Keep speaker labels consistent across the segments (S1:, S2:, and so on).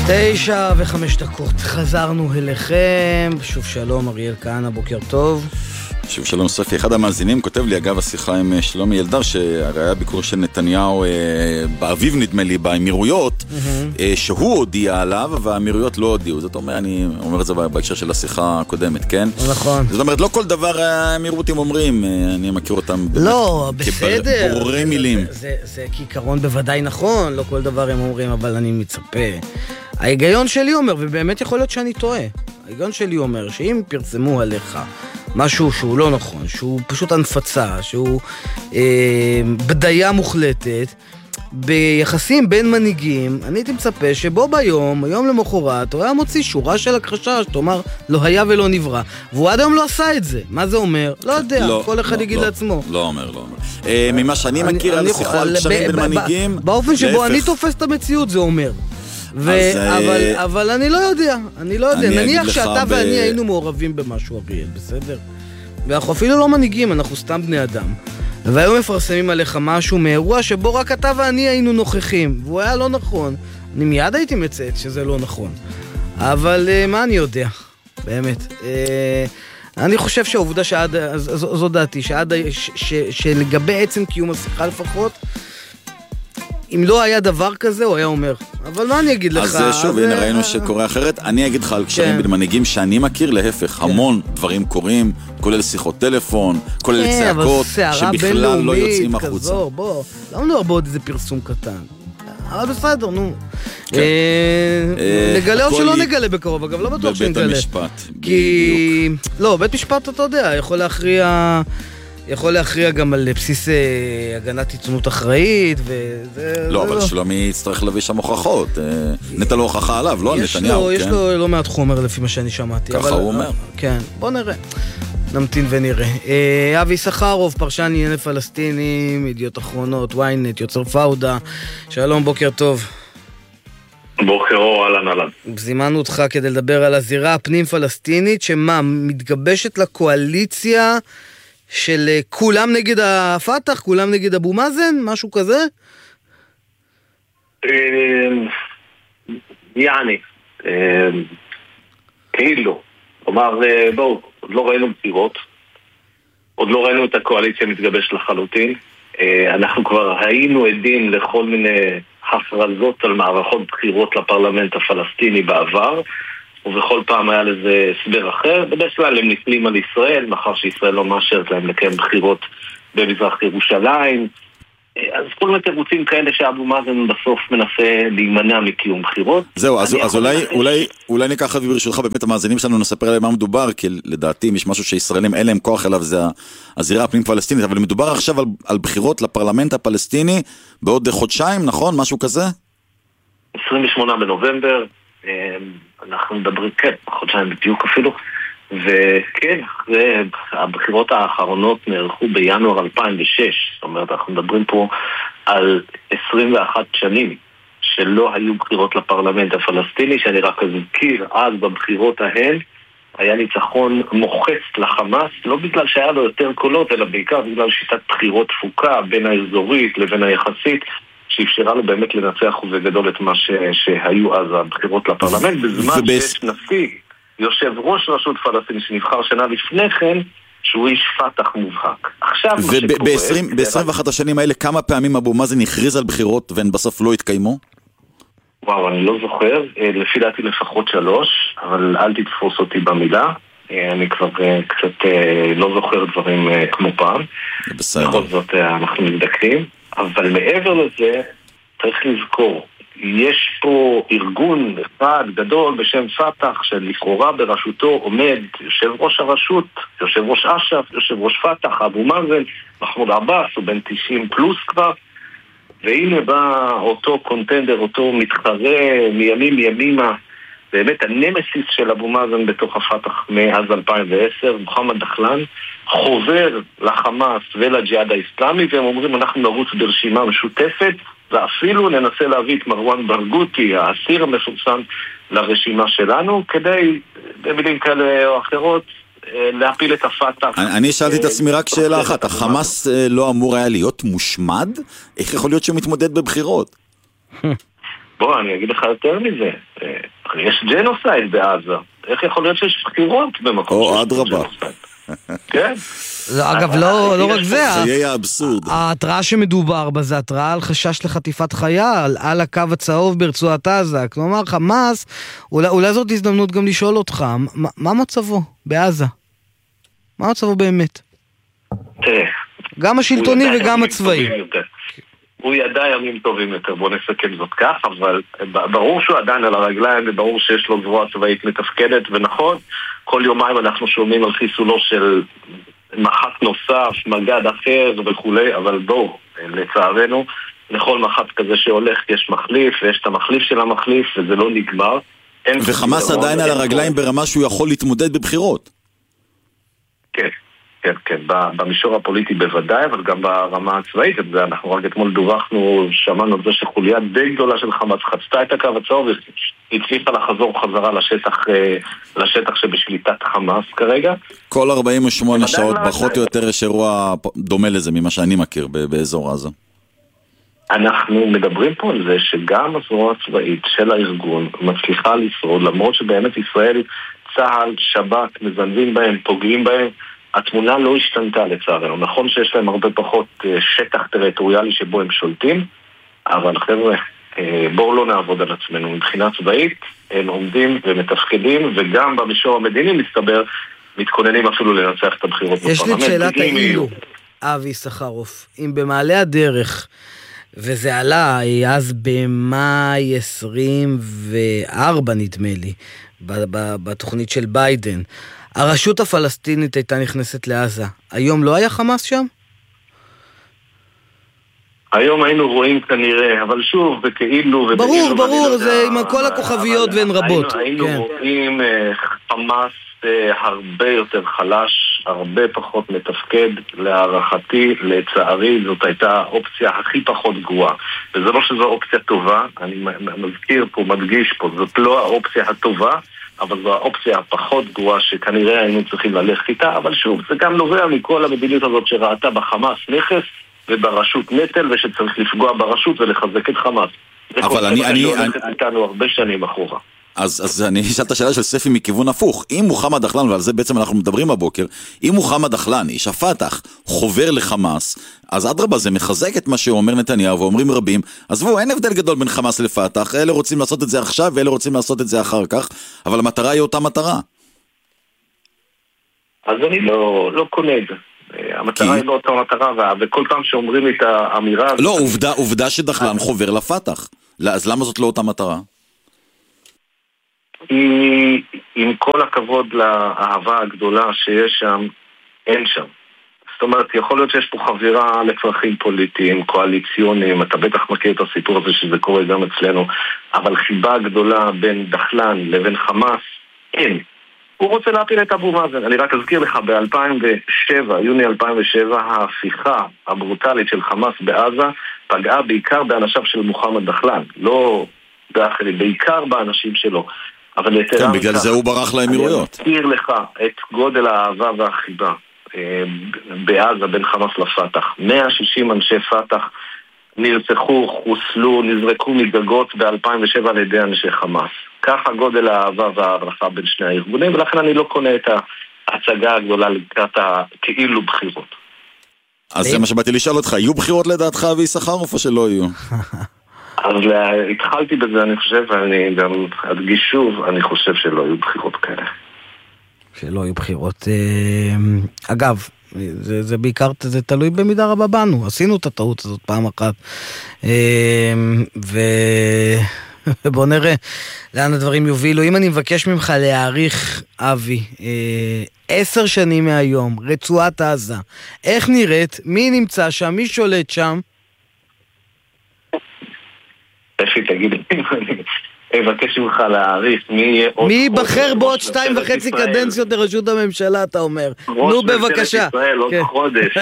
S1: 9:05, חזרנו אליכם. שוב שלום, אריאל כהנא, בוקר טוב.
S2: שוב שלום סופי, אחד המאזינים כותב לי אגב השיחה עם שלומי ילדר שהרי היה ביקור של נתניהו באביב נדמה לי באמירויות, שהוא הודיע עליו והאמירויות לא הודיעו. זאת אומרת, אני אומר את זה בהקשר של השיחה הקודמת, כן?
S1: נכון.
S2: זאת אומרת, לא כל דבר האמירותים אומרים, אני מכיר אותם
S1: לא, בסדר,
S2: כברורי מילים.
S1: זה כעיקרון בוודאי נכון, לא כל דבר הם אומרים, אבל אני מצפה. ההיגיון שלי אומר, ובאמת יכול להיות שאני טועה, ההיגיון שלי אומר שאם פרסמו עליך משהו שהוא לא נכון, שהוא פשוט הנפצה, שהוא בדיה מוחלטת, ביחסים בין מנהיגים, אני הייתי מצפה שבו ביום, היום למחרת, הוא היה מוציא שורה של הכחשה, שתאמר, לא היה ולא נברא. והוא עד היום לא עשה את זה. מה זה אומר? לא יודע, כל אחד יגיד לעצמו.
S2: לא אומר. ממה שאני מכיר על שיחה על קשרים בין מנהיגים,
S1: באופן שבו אני תופס את המציאות, זה אומר. אבל אני לא יודע, נניח שאתה ואני היינו מעורבים במשהו, אריאל, בסדר? ואנחנו אפילו לא מנהיגים, אנחנו סתם בני אדם. והיום מפרסמים עליך משהו מאירוע שבו רק אתה ואני היינו נוכחים, והוא היה לא נכון. אני מיד הייתי מצאת שזה לא נכון. אבל מה אני יודע? באמת. אני חושב שהעובדה זו דעתי, שלגבי עצם קיום השיחה לפחות, אם לא היה דבר כזה, הוא היה אומר. אבל מה אני אגיד לך?
S2: אז שוב, הנה ראינו שקורה אחרת. אני אגיד לך על קשרים בין מנהיגים שאני מכיר, להפך, המון דברים קורים, כולל שיחות טלפון, כולל צעקות, שבכלל לא יוצאים החוצה.
S1: בוא, לא מדבר בעוד איזה פרסום קטן. אבל בסדר, נו. נגלה או שלא נגלה בקרוב, אגב, לא בטוח שנגלה.
S2: בבית המשפט.
S1: כי... לא, בית משפט, אתה יודע, יכול להכריע גם על בסיס הגנת עיתונות אחראית וזה...
S2: לא, אבל שלומי יצטרך להביא שם הוכחות. נטע לו הוכחה עליו, לא על נתניהו, כן?
S1: יש לו לא מעט חומר לפי מה שאני שמעתי.
S2: ככה הוא אומר.
S1: כן, בוא נראה. נמתין ונראה. אבי סחרוב, פרשן ענייני פלסטינים, ידיעות אחרונות, ynet, יוצר פאודה. שלום, בוקר טוב.
S3: בוקר אור, אהלן.
S1: זימנו אותך כדי לדבר על הזירה הפנים פלסטינית, שמה, מתגבשת לקואליציה של כולם נגד הפתח, כולם נגד אבו מאזן, משהו כזה?
S3: יעני, כאילו, כלומר, בואו, עוד לא ראינו בחירות, עוד לא ראינו את הקואליציה מתגבש לחלוטין, אנחנו כבר היינו עדים לכל מיני הכרזות על מערכות בחירות לפרלמנט הפלסטיני בעבר, ובכל פעם היה לזה הסבר אחר. בדרך כלל הם נפלים על ישראל, מאחר שישראל לא מאשרת להם לקיים בחירות במזרח ירושלים. אז כל מיני תירוצים כאלה שאבו מאזן בסוף מנסה להימנע מקיום בחירות.
S2: זהו, אז אולי ניקח אבי ברשותך, באמת המאזינים שלנו נספר עליהם מה מדובר, כי לדעתי יש משהו שישראלים אין להם כוח אליו, זה הזירה הפנים פלסטינית, אבל מדובר עכשיו על בחירות לפרלמנט הפלסטיני בעוד חודשיים, נכון? משהו כזה?
S3: 28 בנובמבר, אנחנו מדברים, כן, חודשיים בדיוק אפילו, וכן, הבחירות האחרונות נערכו בינואר 2006, זאת אומרת, אנחנו מדברים פה על 21 שנים שלא היו בחירות לפרלמנט הפלסטיני, שאני רק אזכיר, אז בבחירות ההן היה ניצחון מוחץ לחמאס, לא בגלל שהיה לו יותר קולות, אלא בעיקר בגלל שיטת בחירות תפוקה בין האזורית לבין היחסית, שאפשרה לו באמת לנצח ובגדול את מה שהיו אז הבחירות לפרלמנט, בזמן שיש נשיא, יושב ראש רשות פלסטינית שנבחר שנה לפני כן, שהוא איש פתח מובהק. עכשיו
S2: ב-21 השנים האלה, כמה פעמים אבו מאזן הכריז על בחירות והן בסוף לא התקיימו?
S3: וואו, אני לא זוכר, לפי דעתי לפחות 3, אבל אל תתפוס אותי במילה, אני כבר קצת לא זוכר דברים כמו פעם.
S2: בסדר.
S3: בכל זאת אנחנו נבדקים. אבל מעבר לזה, צריך לזכור, יש פה ארגון אחד גדול בשם פתח, שלכאורה בראשותו עומד יושב ראש הרשות, יושב ראש אש"ף, יושב ראש פתח, אבו מאזן, מחמוד עבאס, הוא בן 90 פלוס כבר, והנה בא אותו קונטנדר, אותו מתחרה מימים ימימה, באמת הנמסיס של אבו מאזן בתוך הפתח מאז 2010, מוחמד דחלן, חובר לחמאס ולג'יהאד האסלאמי, והם אומרים אנחנו נרוץ ברשימה משותפת, ואפילו ננסה להביא את מרואן ברגותי, האסיר המפורסם, לרשימה שלנו, כדי, במילים כאלה או אחרות, להפיל את הפתח.
S2: אני שאלתי את עצמי רק שאלה אחת, החמאס לא אמור היה להיות מושמד? איך יכול להיות שהוא מתמודד בבחירות?
S3: בוא, אני אגיד לך יותר מזה. יש ג'נוסייד בעזה. איך יכול להיות שיש בחירות במקום
S2: או אדרבה.
S3: כן.
S1: אגב, לא רק זה.
S2: זה יהיה אבסורד.
S1: ההתראה שמדובר בה זה התראה על חשש לחטיפת חייל, על הקו הצהוב ברצועת עזה. כלומר, חמאס, אולי זאת הזדמנות גם לשאול אותך, מה מצבו בעזה? מה מצבו באמת?
S3: תראה.
S1: גם השלטוני וגם הצבאי.
S3: הוא ידע ימים טובים יותר, בוא נסכם זאת כך, אבל ברור שהוא עדיין על הרגליים, וברור שיש לו זרוע צבאית מתפקדת, ונכון, כל יומיים אנחנו שומעים על חיסולו של מח"ט נוסף, מג"ד אחר וכולי, אבל בואו, לצערנו, לכל מח"ט כזה שהולך יש מחליף, ויש את המחליף של המחליף, וזה לא נגמר.
S2: וחמאס עדיין על הרגליים ברמה שהוא יכול להתמודד בבחירות.
S3: כן. כן, כן, במישור הפוליטי בוודאי, אבל גם ברמה הצבאית, אנחנו רק אתמול דווחנו, שמענו את זה שחוליה די גדולה של חמאס חצתה את הקו הצהוב, והצליחה לחזור חזרה לשטח שבשליטת חמאס כרגע.
S2: כל 48 שעות, פחות או יותר יש אירוע דומה לזה ממה שאני מכיר באזור עזה.
S3: אנחנו מדברים פה על זה שגם הזרוע הצבאית של הארגון מצליחה לשרוד, למרות שבאמת ישראל, צה"ל, שב"כ, מזנבים בהם, פוגעים בהם, התמונה לא השתנתה לצערנו. נכון שיש להם הרבה פחות שטח טריטוריאלי שבו הם שולטים, אבל חבר'ה, בואו לא נעבוד על עצמנו. מבחינה צבאית הם עומדים ומתפקדים, וגם במישור המדיני מסתבר, מתכוננים אפילו לנצח את הבחירות.
S1: יש לי את שאלת האילו, אבי סחרוף, אם במעלה הדרך, וזה עלה אז במאי 24 נדמה לי, בתוכנית של ביידן, הרשות הפלסטינית הייתה נכנסת לעזה. היום לא היה חמאס שם?
S3: היום היינו רואים כנראה, אבל שוב, וכאילו...
S1: ברור, זה עם כל הכוכביות והן רבות.
S3: היינו רואים חמאס הרבה יותר חלש, הרבה פחות מתפקד, להערכתי, לצערי, זאת הייתה האופציה הכי פחות גרועה. וזה לא שזו אופציה טובה, אני מזכיר פה, מדגיש פה, זאת לא האופציה הטובה, אבל זו האופציה הפחות גרועה שכנראה היינו צריכים ללכת איתה, אבל שוב, זה גם נובע מכל המדיניות הזאת שראתה בחמאס נכס וברשות נטל, ושצריך לפגוע ברשות ולחזק את חמאס.
S2: אבל אני
S3: הולכת איתנו הרבה שנים אחורה.
S2: אז אני אשאל את השאלה של ספי מכיוון הפוך. אם מוחמד דחלן, ועל זה בעצם אנחנו מדברים הבוקר, אם מוחמד דחלן, איש הפתח, חובר לחמאס, אז אדרבה, זה מחזק את מה שאומר נתניהו, ואומרים רבים, עזבו, אין הבדל גדול בין חמאס לפתח, אלה רוצים לעשות את זה עכשיו, ואלה רוצים לעשות את זה אחר כך, אבל המטרה היא אותה מטרה.
S3: אז אני לא קונה את זה. המטרה היא לא אותה מטרה, וכל פעם שאומרים את האמירה...
S2: לא, עובדה שדחלן חובר לפתח. אז למה זאת לא אותה מטרה?
S3: עם כל הכבוד לאהבה הגדולה שיש שם, אין שם. זאת אומרת, יכול להיות שיש פה חבירה לצרכים פוליטיים, קואליציוניים, אתה בטח מכיר את הסיפור הזה שזה קורה גם אצלנו, אבל חיבה גדולה בין דחלן לבין חמאס, אין. הוא רוצה להפיל את אבו מאזן. אני רק אזכיר לך, ב-2007, יוני 2007, ההפיכה הברוטלית של חמאס בעזה פגעה בעיקר באנשיו של מוחמד דחלן, לא באחרים, בעיקר באנשים שלו. אבל
S2: כן, בגלל זה הוא ברח לאמירויות.
S3: אני אזכיר לך את גודל האהבה והחיבה בעזה בין חמאס לפתח. 160 אנשי פתח נרצחו, חוסלו, נזרקו מגגות ב-2007 על ידי אנשי חמאס. ככה גודל האהבה והערכה בין שני הארגונים, ולכן אני לא קונה את ההצגה הגדולה לקראת כאילו בחירות.
S2: אז זה מה שבאתי לשאול אותך, יהיו בחירות לדעתך אבי סחרוף או שלא יהיו?
S3: אז התחלתי בזה, אני חושב, ואני גם אדגיש שוב, אני חושב שלא יהיו בחירות כאלה.
S1: שלא יהיו בחירות. אגב, זה בעיקר, זה תלוי במידה רבה בנו. עשינו את הטעות הזאת פעם אחת. ובוא נראה לאן הדברים יובילו. אם אני מבקש ממך להעריך, אבי, 10 שנים מהיום, רצועת עזה, איך נראית? מי נמצא שם? מי שולט שם?
S3: אפי, תגיד, אני אבקש ממך להעריך מי
S1: ייבחר בעוד 2.5 קדנציות לראשות הממשלה, אתה אומר. נו, בבקשה.
S3: עוד חודש.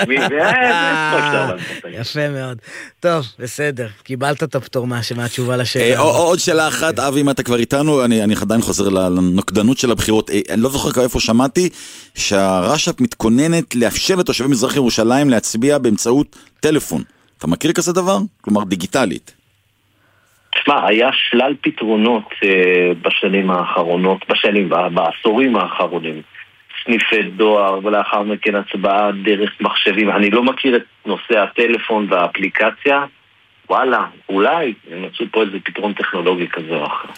S1: יפה מאוד. טוב, בסדר. קיבלת את הפטור מהתשובה לשאלה.
S2: עוד שאלה אחת, אבי, אם אתה כבר איתנו, אני עדיין חוזר לנוקדנות של הבחירות. אני לא זוכר איפה שמעתי שהרש"פ מתכוננת לאפשר לתושבי מזרח ירושלים להצביע באמצעות טלפון. אתה מכיר כזה דבר? כלומר, דיגיטלית.
S3: תשמע, היה שלל פתרונות בשנים האחרונות, בעשורים האחרונים. סניפי דואר ולאחר מכן הצבעה דרך מחשבים. אני לא מכיר את נושא הטלפון והאפליקציה. וואלה, אולי הם מצאו פה איזה פתרון טכנולוגי כזה או אחר.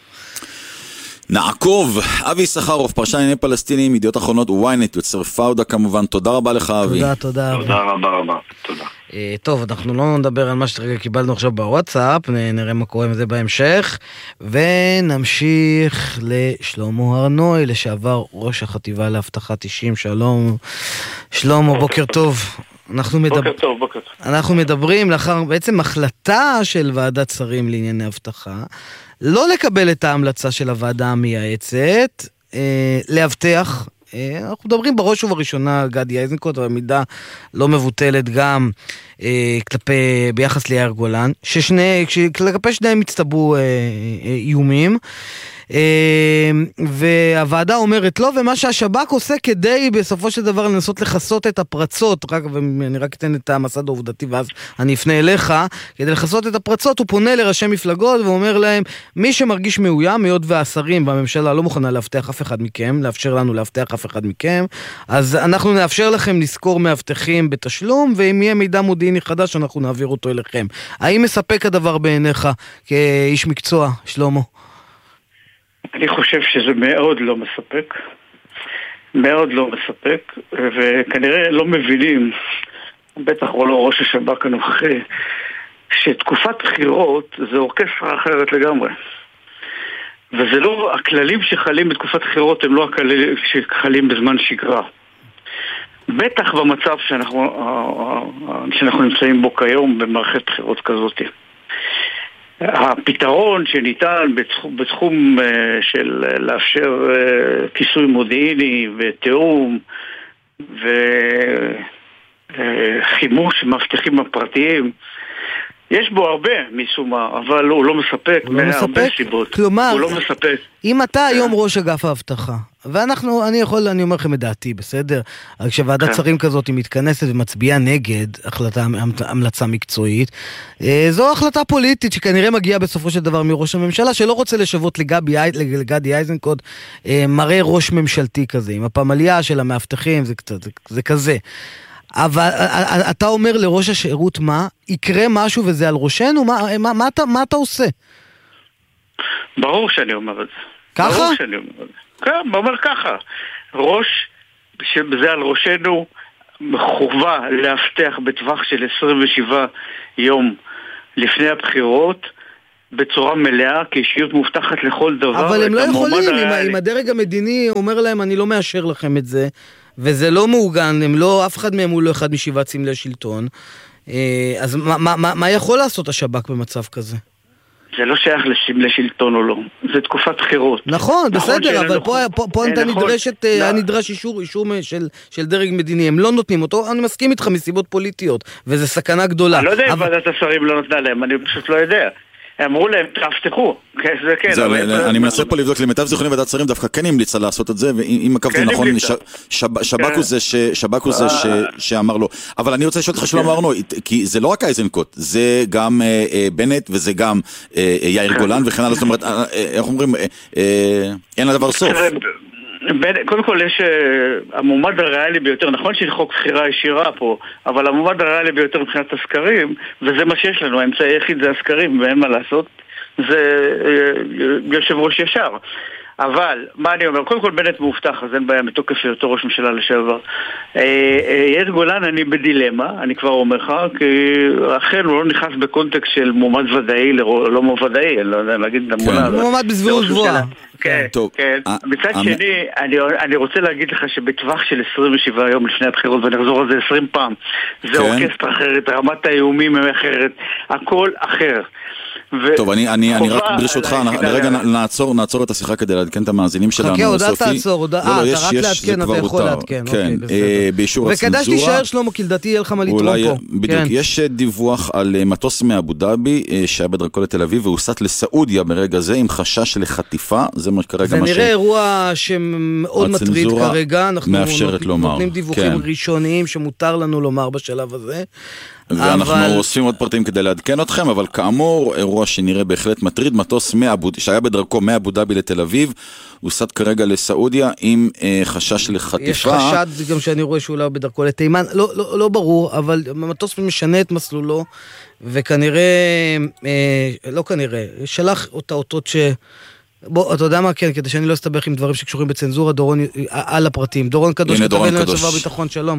S2: נעקוב, אבי סחרוף, פרשן לענייני פלסטינים, ידיעות אחרונות וויינט, יוצר פאודה כמובן, תודה רבה לך אבי.
S1: תודה.
S3: תודה רבה, תודה.
S1: טוב, אנחנו לא נדבר על מה שרגע קיבלנו עכשיו בוואטסאפ, נראה מה קורה עם זה בהמשך, ונמשיך לשלמה הרנוי, לשעבר ראש החטיבה לאבטחת אישים. שלמה, בוקר טוב.
S3: בוקר טוב.
S1: אנחנו מדברים לאחר בעצם החלטה של ועדת שרים לענייני אבטחה, לא לקבל את ההמלצה של הוועדה המייעצת, להבטח, אנחנו מדברים בראש ובראשונה גדי איזנקוט, והמידה לא מבוטלת גם ביחס ליאיר גולן, כלפי שניהם הצטברו איומים, והוועדה אומרת לא, ומה שהשב"כ עושה כדי בסופו של דבר לנסות לחסות את הפרצות, ואני רק אתן את המסד העובדתי ואז אני אפנה אליך, כדי לחסות את הפרצות הוא פונה לראשי מפלגות ואומר להם, מי שמרגיש מאוים, היות והשרים והממשלה לא מוכנה להבטח אף אחד מכם, לאפשר לנו להבטח אף אחד מכם, אז אנחנו נאפשר לכם לזכור מאבטחים בתשלום, ואם יהיה מידע מודיעיני חדש אנחנו נעביר אותו אליכם. האם מספק הדבר בעיניך כאיש מקצוע, שלמה?
S4: אני חושב שזה מאוד לא מספק, וכנראה לא מבינים, בטח לא ראש השב"כ הנוכחי, שתקופת בחירות זה אורקסטרה אחרת לגמרי. וזה לא, הכללים שחלים בתקופת בחירות הם לא הכללים שחלים בזמן שגרה. בטח במצב שאנחנו נמצאים בו כיום במערכת בחירות כזאת. הפתרון שניתן בתחום של לאפשר כיסוי מודיעיני ותיאום וחימוש מבטחים הפרטיים, יש בו הרבה מסומה, אבל הוא לא מספק מהרבה סיבות.
S1: כלומר,
S4: הוא לא מספק.
S1: אם אתה היום ראש אגף האבטחה, אני אומר לכם את דעתי, בסדר? כשוועדת שרים כזאת היא מתכנסת ומצביעה נגד המלצה מקצועית, זו החלטה פוליטית שכנראה מגיעה בסופו של דבר מראש הממשלה, שלא רוצה לשוות לגדי איזנקוט מראה ראש ממשלתי כזה, עם הפמליה של המאבטחים, זה כזה. אבל אתה אומר לראש השירות מה? יקרה משהו וזה על ראשנו? מה אתה עושה?
S4: ברור שאני אומר את זה.
S1: ככה?
S4: ברור שאני אומר את זה. כן, אומר ככה. שזה על ראשנו חובה להבטח בטווח של 27 יום לפני הבחירות בצורה מלאה, כאישיות מובטחת לכל דבר.
S1: אבל הם לא יכולים, אם הדרג המדיני אומר להם אני לא מאשר לכם את זה, וזה לא מעוגן, אף אחד מהם הוא לא אחד משבעת סמלי השלטון, אז מה יכול לעשות השב"כ במצב כזה?
S4: זה לא שייך לשלטון או לא, זה תקופת בחירות.
S1: נכון, בסדר, אבל פה נדרש אישור של דרג מדיני, הם לא נותנים אותו, אני מסכים איתך מסיבות פוליטיות, וזה סכנה גדולה.
S4: אני לא יודע אם ועדת השרים לא נתנה להם, אני פשוט לא יודע. אמרו להם, תפתחו.
S2: אני מנסה פה לבדוק, למיטב זיכרוני ועדת שרים דווקא כן המליצה לעשות את זה, ואם עקבתי נכון, שב"כ הוא זה שאמר לו. אבל אני רוצה לשאול אותך שלמה ארנוי, כי זה לא רק איזנקוט, זה גם בנט וזה גם יאיר גולן וכן הלאה, זאת אומרת, איך אומרים, אין לדבר סוף.
S4: קודם כל יש המועמד הריאלי ביותר, נכון שיש חוק בחירה ישירה פה, אבל המועמד הריאלי ביותר מבחינת הסקרים, וזה מה שיש לנו, האמצעי היחיד זה הסקרים ואין מה לעשות, זה יושב ראש ישר. אבל, מה אני אומר? קודם כל בנט מאובטח, אז אין בעיה מתוקף היותו ראש ממשלה לשעבר. יאיר גולן, אני בדילמה, אני כבר אומר לך, כי אכן הוא לא נכנס בקונטקסט של מועמד ודאי, לא ודאי, אני לא יודע להגיד נמונה.
S1: מועמד בסבירות גבוהה.
S4: כן, כן. מצד שני, אני רוצה להגיד לך שבטווח של 27 יום לפני הבחירות, ונחזור על זה 20 פעם, זה אורקסטרה אחרת, רמת האיומים היא אחרת, הכל אחר.
S2: טוב, אני רק ברשותך, לרגע נעצור את השיחה כדי לעדכן את המאזינים שלנו.
S1: חכה, הודעת תעצור, אתה רק לעדכן, אתה יכול לעדכן.
S2: כן, באישור הצנזורה.
S1: וכדאי שתישאר שלמה, כי לדעתי יהיה לך מה לתרום פה.
S2: בדיוק, יש דיווח על מטוס מאבו דאבי שהיה בדרכו לתל אביב, והוסט לסעודיה ברגע זה עם חשש לחטיפה, זה כרגע
S1: זה נראה אירוע שמאוד מטריד כרגע, אנחנו נותנים דיווחים ראשוניים שמותר לנו לומר בשלב הזה.
S2: ואנחנו אוספים עוד פרטים כדי לעדכן אתכם, אבל כאמור, אירוע שנראה בהחלט מטריד, מטוס שהיה בדרכו מאבו דאבי לתל אביב, הוא סט כרגע לסעודיה עם חשש לחטיפה.
S1: יש חשד גם שאני רואה שהוא לא בדרכו לתימן, לא ברור, אבל המטוס משנה את מסלולו, וכנראה, לא כנראה, שלח אותות בוא, אתה יודע מה, כן, כדי שאני לא אסתבך עם דברים שקשורים בצנזורה, דורון, על הפרטים. דורון קדוש, כתבנו לצבא ביטחון, שלום.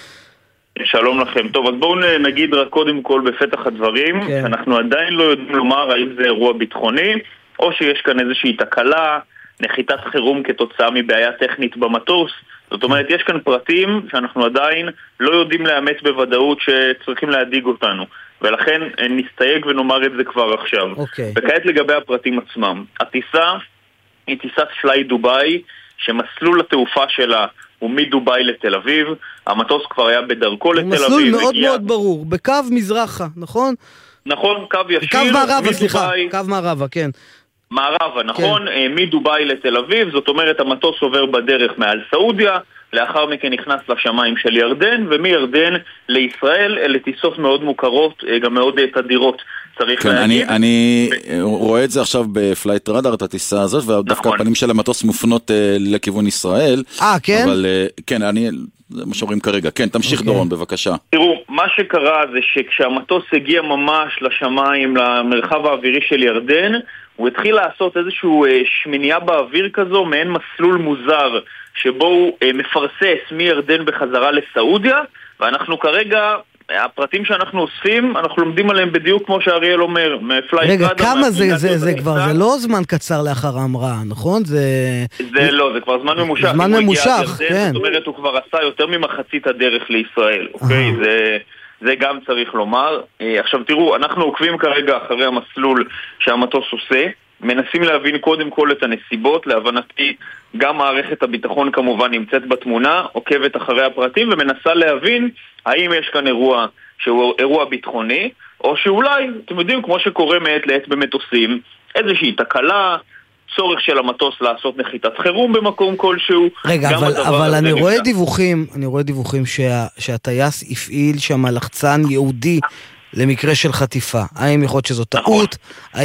S5: שלום לכם. טוב, אז בואו נגיד רק קודם כל בפתח הדברים, אנחנו עדיין לא יודעים לומר האם זה אירוע ביטחוני, או שיש כאן איזושהי תקלה, נחיתת חירום כתוצאה מבעיה טכנית במטוס. זאת אומרת, יש כאן פרטים שאנחנו עדיין לא יודעים לאמת בוודאות שצריכים להדיג אותנו. ולכן נסתייג ונאמר את זה כבר עכשיו. וכעת לגבי הפרטים עצמם. הטיסה היא טיסת פליי דוביי, שמסלול התעופה שלה הוא מדוביי לתל אביב. המטוס כבר היה בדרכו לתל אביב.
S1: מסלול מאוד מאוד ברור, בקו מזרחה, נכון?
S5: נכון, קו ישיר.
S1: קו מערבה, סליחה, קו מערבה, כן.
S5: מערבה, נכון, מדוביי לתל אביב, זאת אומרת המטוס עובר בדרך מעל סעודיה, לאחר מכן נכנס לשמיים של ירדן, ומירדן לישראל, אלה טיסות מאוד מוכרות, גם מאוד תדירות, צריך להגיד.
S2: אני רואה את זה עכשיו בפלייט רדאר, את הטיסה הזאת, ודווקא הפנים של המטוס מופנות לכיוון ישראל.
S1: כן?
S2: אבל כן, זה מה שאומרים כרגע. כן, תמשיך דורון, בבקשה.
S5: תראו, מה שקרה זה שכשהמטוס הגיע ממש לשמיים, למרחב האווירי של ירדן, הוא התחיל לעשות איזשהו שמיניה באוויר כזו, מעין מסלול מוזר, שבו הוא מפרסס מירדן בחזרה לסעודיה, ואנחנו כרגע, הפרטים שאנחנו אוספים, אנחנו לומדים עליהם בדיוק כמו שאריאל אומר.
S1: רגע, כמה זה כבר? זה לא זמן קצר לאחר ההמראה, נכון? זה
S5: לא, זה כבר זמן ממושך.
S1: זמן ממושך, כן.
S5: זאת אומרת, הוא כבר עשה יותר ממחצית הדרך לישראל, אוקיי? זה גם צריך לומר. עכשיו תראו, אנחנו עוקבים כרגע אחרי המסלול שהמטוס עושה, מנסים להבין קודם כל את הנסיבות, להבנתי גם מערכת הביטחון כמובן נמצאת בתמונה, עוקבת אחרי הפרטים ומנסה להבין האם יש כאן אירוע שהוא אירוע ביטחוני, או שאולי, אתם יודעים, כמו שקורה מעת לעת במטוסים, איזושהי תקלה, צורך של המטוס לעשות נחיתת חירום במקום כלשהו.
S1: רגע, אבל אני רואה דיווחים שהטייס הפעיל שם לחצן יהודי למקרה של חטיפה. האם יכול להיות שזו טעות?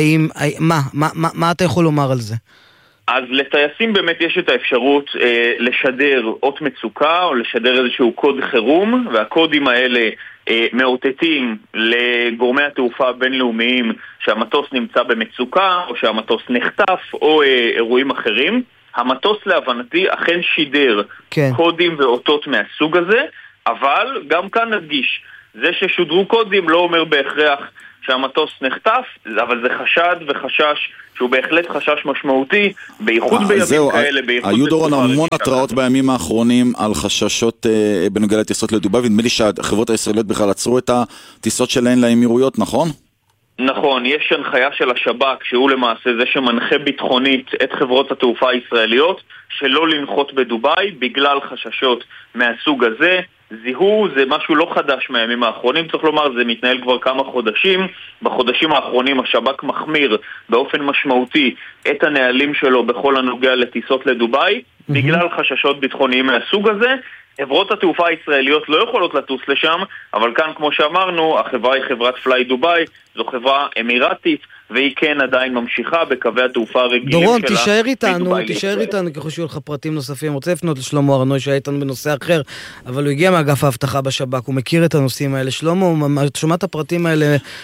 S1: מה אתה יכול לומר על זה?
S5: אז לטייסים באמת יש את האפשרות לשדר אות מצוקה או לשדר איזשהו קוד חירום, והקודים האלה מאותתים לגורמי התעופה הבינלאומיים שהמטוס נמצא במצוקה או שהמטוס נחטף או אירועים אחרים. המטוס להבנתי אכן שידר קודים ואותות מהסוג הזה, אבל גם כאן נדגיש, זה ששודרו קודים לא אומר בהכרח שהמטוס נחטף, אבל זה חשד וחשש שהוא בהחלט חשש משמעותי, בייחוד בימים כאלה, בייחוד...
S2: היו דורון המון התראות בימים האחרונים על חששות בנוגע לטיסות לדובאי, ונדמה לי שהחברות הישראליות בכלל עצרו את הטיסות שלהן לאמירויות, נכון?
S5: נכון, יש הנחיה של השב"כ, שהוא למעשה זה שמנחה ביטחונית את חברות התעופה הישראליות, שלא לנחות בדובאי בגלל חששות מהסוג הזה. זיהו זה משהו לא חדש מהימים האחרונים, צריך לומר, זה מתנהל כבר כמה חודשים. בחודשים האחרונים השב"כ מחמיר באופן משמעותי את הנהלים שלו בכל הנוגע לטיסות לדובאי, בגלל חששות ביטחוניים מהסוג הזה. חברות התעופה הישראליות לא יכולות לטוס לשם, אבל כאן, כמו שאמרנו, החברה היא חברת פליי דוביי, זו חברה אמירתית, והיא כן עדיין ממשיכה בקווי התעופה הרגילים שלה.
S1: דורון, תישאר איתנו, ככל שיהיו לך פרטים נוספים. רוצה לפנות לשלמה ארנוי שהיה איתנו בנושא אחר, אבל הוא הגיע מאגף האבטחה בשב"כ, הוא מכיר את הנושאים האלה. שלמה, שומע את הפרטים האלה,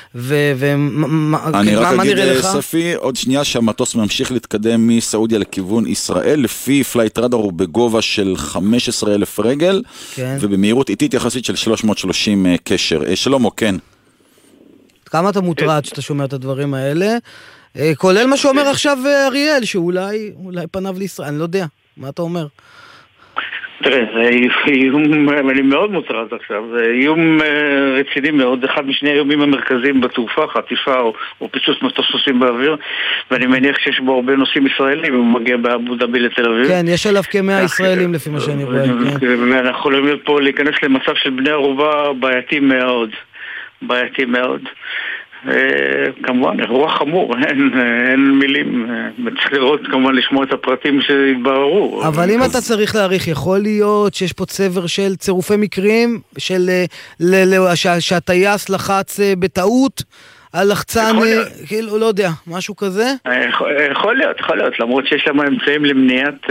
S2: אני רק אגיד ספי, עוד שנייה שהמטוס ממשיך להתקדם מסעודיה לכיוון ישראל, לפי פלייט רדאר הוא בגובה של 15,000 רגל, ובמהירות איטית יחסית של 330 קשר. שלמה, כן.
S1: כמה אתה מוטרד שאתה שומע את הדברים האלה, כולל מה שאומר עכשיו אריאל, שאולי פניו לישראל, אני לא יודע, מה אתה אומר?
S4: תראה, זה איום, אני מאוד מוטרד עכשיו, זה איום רציני מאוד, אחד משני האיומים המרכזיים בתעופה, חטיפה או פיצוץ מטוסים באוויר, ואני מניח שיש בו הרבה נוסעים ישראלים, הוא מגיע באבו דאבי לתל אביב.
S1: כן, יש עליו כ100 ישראלים לפי מה שאני רואה.
S4: ואנחנו יכולים פה להיכנס למצב של בני ערובה בעייתי מאוד. כמובן, אירוע חמור, אין מילים, צריך לראות כמובן לשמוע את הפרטים שהתבררו.
S1: אבל אם אתה צריך להעריך, יכול להיות שיש פה צבר של צירופי מקרים, שהטייס לחץ בטעות, על לחצן, כאילו, לא יודע, משהו כזה?
S4: יכול להיות, למרות שיש שם אמצעים למניעת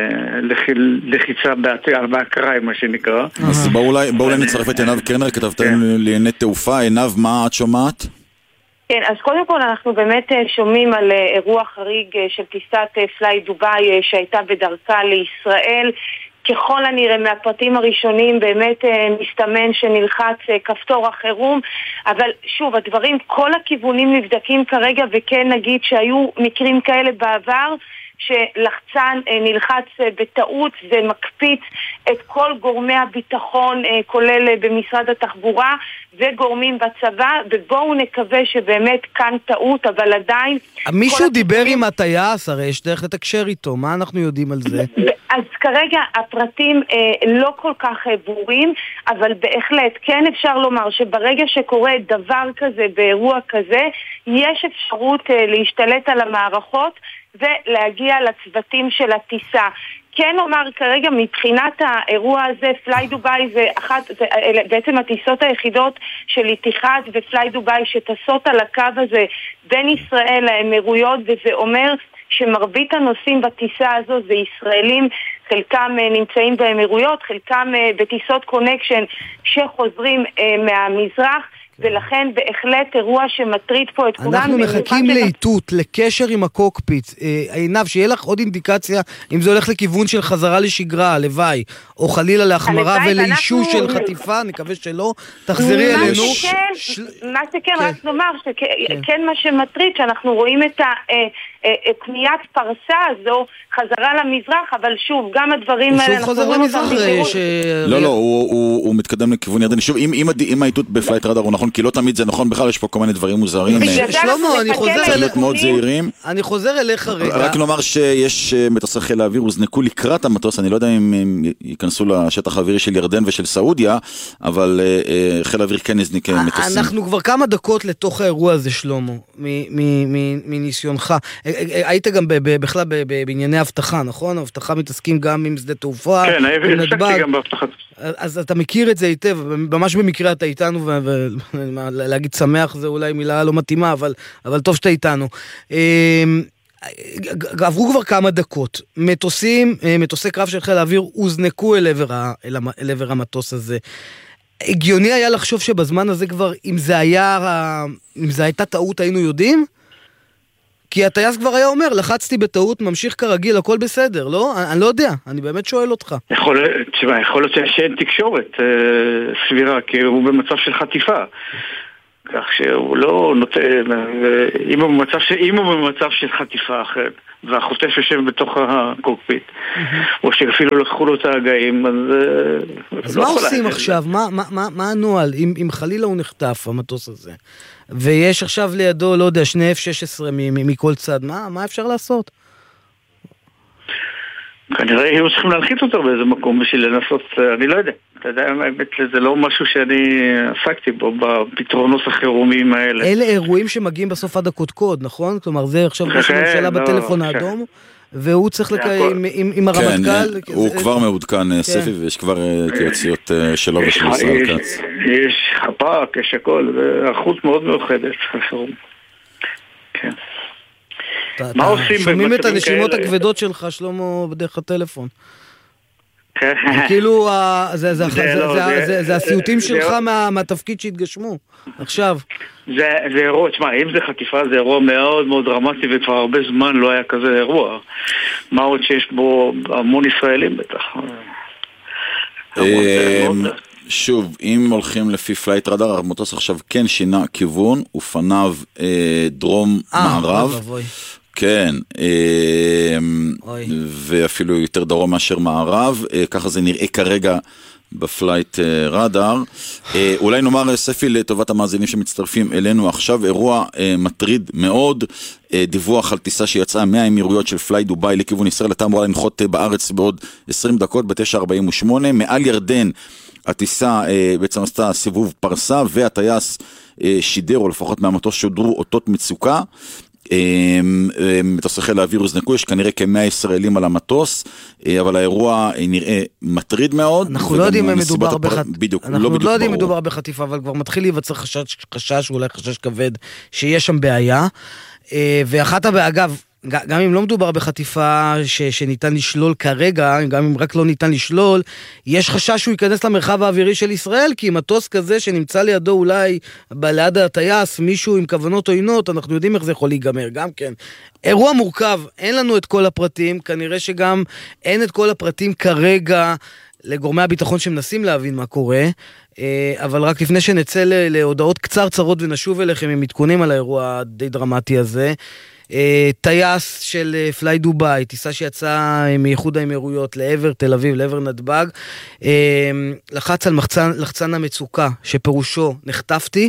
S4: לחיצה באקראי, מה שנקרא.
S2: אז בואו נצרף את עינב קרנר, כתבתם לענייני תעופה. עינב, מה את שומעת?
S6: כן, אז קודם כל אנחנו באמת שומעים על אירוע חריג של טיסת פליי דוביי שהייתה בדרכה לישראל. ככל הנראה מהפרטים הראשונים באמת מסתמן שנלחץ כפתור החירום, אבל שוב, הדברים, כל הכיוונים נבדקים כרגע, וכן נגיד שהיו מקרים כאלה בעבר, שלחצן נלחץ בטעות ומקפיץ את כל גורמי הביטחון, כולל במשרד התחבורה וגורמים בצבא, ובואו נקווה שבאמת כאן טעות, אבל עדיין...
S1: מישהו דיבר עם הטייס, הרי יש דרך לתקשר איתו, מה אנחנו יודעים על זה?
S6: אז כרגע הפרטים לא כל כך ברורים, אבל בהחלט כן אפשר לומר שברגע שקורה דבר כזה באירוע כזה, יש אפשרות להשתלט על המערכות ולהגיע לצוותים של הטיסה. כן אומר כרגע מבחינת האירוע הזה, פליי דוביי זה בעצם הטיסות היחידות של איתיחד ופליי דוביי שטסות על הקו הזה בין ישראל לאמירויות, וזה אומר שמרבית הנוסעים בטיסה הזו זה ישראלים, חלקם נמצאים באמירויות, חלקם בטיסות קונקשן שחוזרים מהמזרח, ולכן בהחלט אירוע שמטריד פה את כולם.
S1: אנחנו מחכים לאיתות, לקשר עם הקוקפיט. עינב, שיהיה לך עוד אינדיקציה אם זה הולך לכיוון של חזרה לשגרה, לוואי, או חלילה להחמרה ולאישור של חטיפה, נקווה שלא, תחזרי אלינו.
S6: מה שכן, רק נאמר, שכן מה שמטריד, שאנחנו רואים את קניית פרסה הזו, חזרה למזרח, אבל שוב, גם הדברים האלה...
S1: הוא שוב חוזר למזרח.
S2: לא, הוא מתקדם לכיוון ירדן. שוב, אם האיתות בפלייט רדאר הוא נכון, כי לא תמיד זה נכון, בכלל יש פה כל מיני דברים מוזרים.
S1: שלמה, אני חוזר אליך רגע.
S2: רק נאמר שיש מטוסי חיל האוויר, הוזנקו לקראת המטוס, אני לא יודע אם הם ייכנסו לשטח האווירי של ירדן ושל סעודיה, אבל חיל האוויר כן הזניק מטוסים.
S1: אנחנו כבר כמה דקות לתוך האירוע הזה, שלמה, מניסיונך. היית גם בכלל בענייני הבטחה, נכון? הבטחה מתעסקים גם עם שדה תעופה.
S4: כן, הפסקתי גם בהבטחה.
S1: אז אתה מכיר את זה היטב, ממש במקרה אתה איתנו, ולהגיד שמח זה אולי מילה לא מתאימה, אבל טוב שאתה איתנו. עברו כבר כמה דקות, מטוסי קרב של חיל האוויר הוזנקו אל עבר המטוס הזה. הגיוני היה לחשוב שבזמן הזה כבר, אם זה הייתה טעות היינו יודעים? כי הטייס כבר היה אומר, לחצתי בטעות, ממשיך כרגיל, הכל בסדר, לא? אני לא יודע, אני באמת שואל אותך.
S4: יכול להיות שאין תקשורת סבירה, כי הוא במצב של חטיפה. כך שהוא לא נותן, אם הוא במצב של חטיפה אחרת, והחוטף יושב בתוך הקוקפיט, או שאפילו לקחו לו את ההגאים,
S1: אז מה עושים עכשיו? מה הנוהל? אם חלילה הוא נחטף, המטוס הזה, ויש עכשיו לידו, לא יודע, שני F-16 מכל צד, מה אפשר לעשות?
S4: כנראה היו צריכים להלחיץ אותו באיזה מקום בשביל לנסות, אני לא יודע. אתה יודע, האמת, זה לא משהו שאני עסקתי בו, בפתרונות החירומיים האלה.
S1: אלה אירועים שמגיעים בסוף עד הקודקוד, נכון? כלומר, זה עכשיו ראש הממשלה בטלפון האדום, והוא צריך לקיים עם הרמטכ"ל.
S2: כן, הוא כבר מעודכן ספי, ויש כבר התייעצויות שלו ושל ישראל כץ.
S4: יש חפ"ק, יש הכל, זה אחוז מאוד מיוחדת. כן.
S1: מה עושים? שומעים את הנשימות הכבדות שלך, שלמה, בדרך הטלפון. כאילו, זה הסיוטים שלך מהתפקיד שהתגשמו, עכשיו.
S4: זה אירוע, תשמע, אם זה חטיפה, זה אירוע מאוד מאוד דרמטי, וכבר הרבה זמן לא היה כזה אירוע. מה עוד שיש בו המון ישראלים בטח.
S2: שוב, אם הולכים לפי פלייט רדאר, המטוס עכשיו כן שינה כיוון, ופניו דרום מערב. כן, ואפילו יותר דרום מאשר מערב, ככה זה נראה כרגע בפלייט רדאר. אולי נאמר, ספי, לטובת המאזינים שמצטרפים אלינו עכשיו, אירוע מטריד מאוד, דיווח על טיסה שיצאה מהאמירויות של פליי דוביי לכיוון ישראל, הייתה אמורה לנחות בארץ בעוד 20 דקות, ב-9:48, מעל ירדן הטיסה בעצם עשתה סיבוב פרסה, והטייס שידר, או לפחות מהמטוס שודרו אותות מצוקה, מטוס חיל האוויר הוזנקו, יש כנראה כ100 ישראלים על המטוס, אבל האירוע נראה מטריד מאוד.
S1: אנחנו לא יודעים אם מדובר בחטיפה, אבל כבר מתחיל להיווצר חשש, אולי חשש כבד, שיש שם בעיה, ואחת הבעיה, אגב, גם אם לא מדובר בחטיפה שניתן לשלול כרגע, גם אם רק לא ניתן לשלול, יש חשש שהוא ייכנס למרחב האווירי של ישראל, כי מטוס כזה שנמצא לידו אולי ליד הטייס, מישהו עם כוונות עוינות, אנחנו יודעים איך זה יכול להיגמר, גם כן. אירוע מורכב, אין לנו את כל הפרטים, כנראה שגם אין את כל הפרטים כרגע לגורמי הביטחון שמנסים להבין מה קורה, אבל רק לפני שנצא להודעות קצרות ונשוב אליכם עם עדכונים על האירוע הדי דרמטי הזה, טייס של פליי דוביי, טיסה שיצאה מאיחוד האמירויות לעבר תל אביב, לעבר נתב"ג, לחץ על לחצן המצוקה, שפירושו נחטפתי,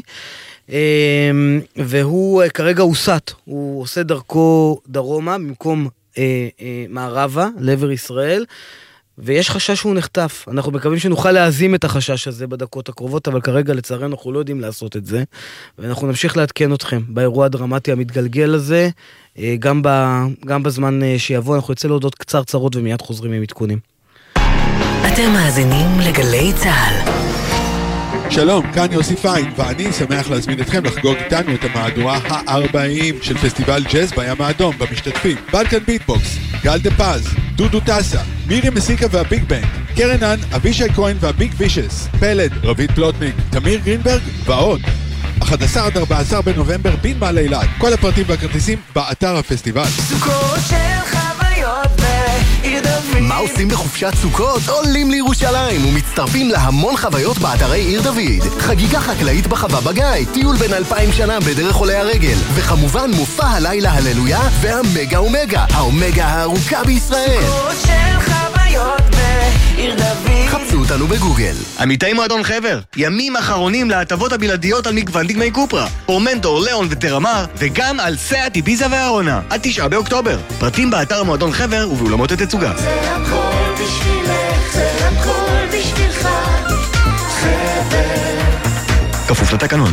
S1: והוא כרגע הוסט, הוא עושה דרכו דרומה, במקום מערבה, לעבר ישראל, ויש חשש שהוא נחטף. אנחנו מקווים שנוכל להזים את החשש הזה בדקות הקרובות, אבל כרגע לצערנו אנחנו לא יודעים לעשות את זה, ואנחנו נמשיך לעדכן אתכם באירוע הדרמטי המתגלגל הזה, גם בזמן שיבוא. אנחנו יצא להודות קצרות ומיד חוזרים עם עדכונים.
S7: אתם מאזינים לגלי צהל.
S8: שלום, כאן יוסי פיין, ואני שמח להזמין אתכם לחגוג איתנו את המהדורה ה-40 של פסטיבל ג'אז בים האדום. במשתתפים בלקן ביטבוקס, גל דה פז, דודו טסה, מירי מסיקה והביג בנג, קרנן, אבישי כהן והביג וישס, פלד, רבית פלוטניק, תמיר גרינברג ועוד. 11 עד 14 בנובמבר בין מעלה אילת. כל הפרטים והכרטיסים באתר הפסטיבל.
S7: סוכות של חוויות בעיר דוד. מה עושים בחופשת סוכות? עולים לירושלים ומצטרפים להמון חוויות באתרי עיר דוד. חגיגה חקלאית בחווה בגיא, טיול בין 2000 שנה בדרך עולי הרגל, וכמובן מופע הלילה הללויה והמגה אומגה, האומגה הארוכה בישראל. סוכות של חוויות בעיר דוד. חפשו אותנו בגוגל. עמיתי מועדון חבר, ימים אחרונים להטבות הבלעדיות על מגוון דגמי קופרה, פורמנטור, ליאון וטרמר, וגם על סאט, איביזה והארונה, עד 9 באוקטובר. פרטים באתר מועדון חבר ובאולמות התצוגה.
S9: זה הכל בשבילך, זה הכל בשבילך, חבר.
S7: כפוף לתקנון.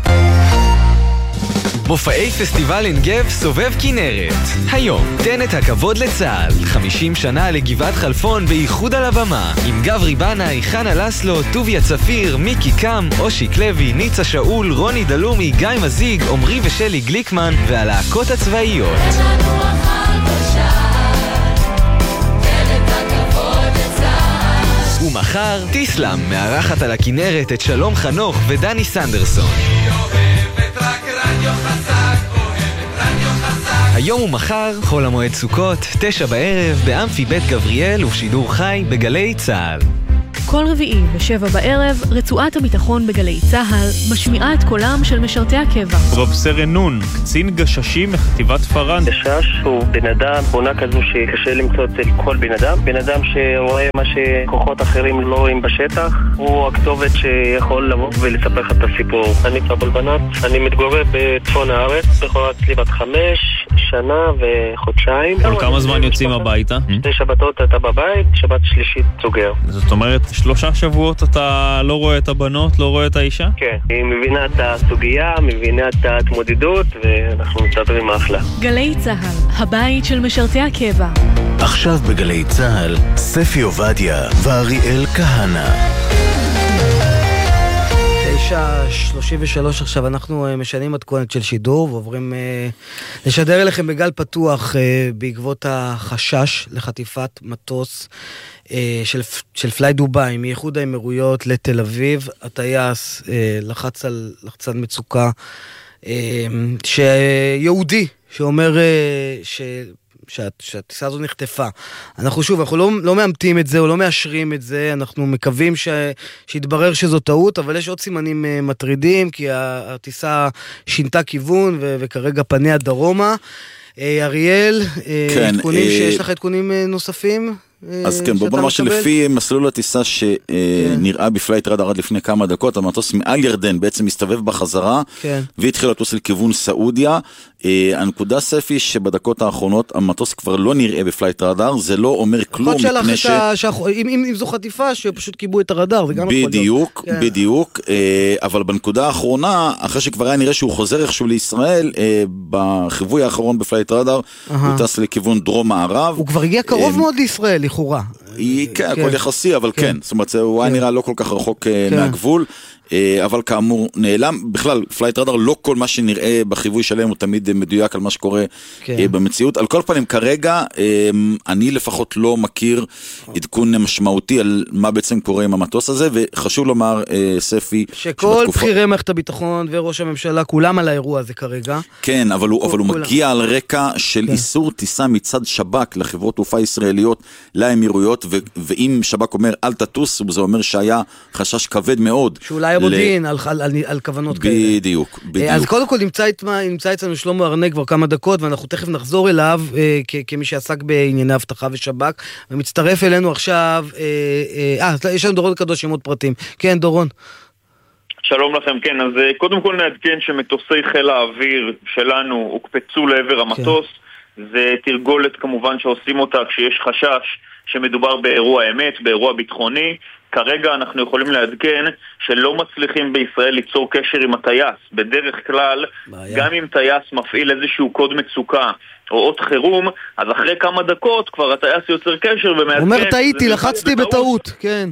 S10: מופעי פסטיבל עין גב סובב כנרת. היום, תן את הכבוד לצה"ל. 50 שנה לגבעת חלפון בייחוד על הבמה. עם גברי בנאי, חנה לסלו, טוביה צפיר, מיקי קם, אושיק לוי, ניצה שאול, רוני דלומי, גיא מזיג, עומרי ושלי גליקמן והלהקות הצבאיות. ומחר, טיסלאם מארחת על הכנרת את שלום חנוך ודני סנדרסון. היום ומחר, חול המועד סוכות, 9 בערב, באמפי בית גבריאל ובשידור חי בגלי צהל.
S11: כל רביעי ב7 בערב, רצועת הביטחון בגלי צהל משמיעה את קולם של משרתי הקבע.
S12: רב סרן נון, קצין גששים מחטיבת פרן.
S13: גשש הוא בן אדם, בונה כזו שקשה למצוא אצל כל בן אדם. בן אדם שרואה מה שכוחות אחרים לא רואים בשטח. הוא הכתובת שיכול לבוא ולספר לך את הסיפור. אני פבל בנת, אני מתגורר בצפון הארץ, בחורת לי בת 5 שנה וחודשיים.
S12: כל כמה זמן יוצאים הביתה?
S13: 2 שבתות אתה בבית, שבת שלישית סוגר.
S12: זאת אומרת, 3 שבועות אתה לא רואה את הבנות, לא רואה את האישה?
S13: כן, היא מבינה את הסוגיה, מבינה את ההתמודדות, ואנחנו מסתדרים אחלה.
S11: גלי צהל, הבית של משרתי הקבע.
S7: עכשיו בגלי צהל, ספי עובדיה ואריאל כהנה.
S1: 9:33 עכשיו, אנחנו משנים מתכונת של שידור ועוברים לשדר אליכם בגל פתוח בעקבות החשש לחטיפת מטוס של פליי דוביי מאיחוד האמירויות לתל אביב. הטייס לחץ על לחצן מצוקה שיהודי שאומר שהטיסה הזו נחטפה. אנחנו לא מאמתים את זה או לא מאשרים את זה, אנחנו מקווים שיתברר שזו טעות, אבל יש עוד סימנים מטרידים, כי הטיסה שינתה כיוון וכרגע פניה דרומה. אריאל, עדכונים שיש לך עדכונים נוספים?
S2: אז כן, בוא נאמר שלפי מסלול הטיסה שנראה בפלייט רדאר עד לפני כמה דקות, המטוס מעל ירדן בעצם מסתובב בחזרה, והתחיל לטוס לכיוון סעודיה. הנקודה ספי שבדקות האחרונות המטוס כבר לא נראה בפלייט רדאר, זה לא אומר כלום, מפני
S1: אם זו חטיפה שפשוט קיבו את הרדאר, זה גם יכול להיות.
S2: בדיוק, אבל בנקודה האחרונה, אחרי שכבר היה נראה שהוא חוזר איכשהו לישראל, בחיווי האחרון בפלייט רדאר, הוא טס לכיוון דרום מערב.
S1: הוא כבר הגיע קרוב מאוד לישראל, לכאורה.
S2: כן, הכל יחסי, אבל כן. זאת אומרת, הוא היה נראה לא כל כך רחוק מהגבול, אבל כאמור נעלם. בכלל, פלייט רדאר לא כל מה שנראה בחיווי שלהם הוא תמיד מדויק על מה שקורה במציאות. על כל פנים, כרגע, אני לפחות לא מכיר עדכון משמעותי על מה בעצם קורה עם המטוס הזה, וחשוב לומר, ספי,
S1: שכל בחירי מערכת הביטחון וראש הממשלה, כולם על האירוע הזה כרגע.
S2: כן, אבל הוא מגיע על רקע של איסור טיסה מצד שב"כ לחברות תעופה ישראליות לאמירויות, ואם שב"כ אומר אל תטוס, זה אומר שהיה חשש כבד מאוד.
S1: שאולי המודיעין על כוונות כאלה.
S2: בדיוק.
S1: אז קודם כל נמצא אצלנו שלמה ארנה כבר כמה דקות, ואנחנו תכף נחזור אליו כמי שעסק בענייני אבטחה ושב"כ, ומצטרף אלינו עכשיו, יש לנו דורון קדוש עם עוד פרטים. כן, דורון.
S5: שלום לכם, כן, אז קודם כל נעדכן שמטוסי חיל האוויר שלנו הוקפצו לעבר המטוס, זה תרגולת כמובן שעושים אותה כשיש חשש שמדובר באירוע אמת, באירוע ביטחוני. כרגע אנחנו יכולים לעדכן שלא מצליחים בישראל ליצור קשר עם הטייס. בדרך כלל, גם אם טייס מפעיל איזשהו קוד מצוקה או אות חירום, אז אחרי כמה דקות כבר הטייס יוצר קשר ומעדכן.
S1: הוא אומר, טעיתי, לחצתי בטעות, כן.